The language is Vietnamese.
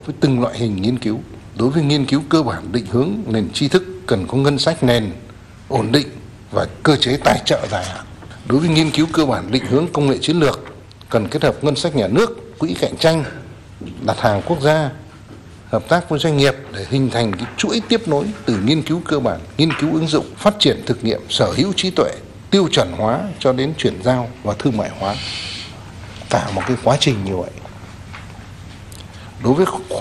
với từng loại hình nghiên cứu. Đối với nghiên cứu cơ bản định hướng nền tri thức cần có ngân sách nền ổn định và cơ chế tài trợ dài hạn. Đối với nghiên cứu cơ bản định hướng công nghệ chiến lược cần kết hợp ngân sách nhà nước, quỹ cạnh tranh, đặt hàng quốc gia, hợp tác với doanh nghiệp để hình thành cái chuỗi tiếp nối từ nghiên cứu cơ bản, nghiên cứu ứng dụng, phát triển thực nghiệm, sở hữu trí tuệ, tiêu chuẩn hóa cho đến chuyển giao và thương mại hóa. Cả một cái quá trình như vậy. Đối với